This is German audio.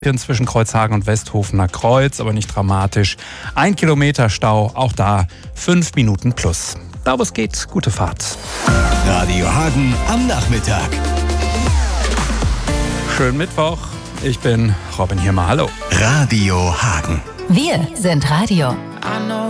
Zwischen Kreuzhagen und Westhofener Kreuz, aber nicht dramatisch. 1 Kilometer Stau, auch da 5 Minuten plus. Da wo es geht, gute Fahrt. Radio Hagen am Nachmittag. Schönen Mittwoch, ich bin Robin Hirmer, hallo. Radio Hagen. Wir sind Radio.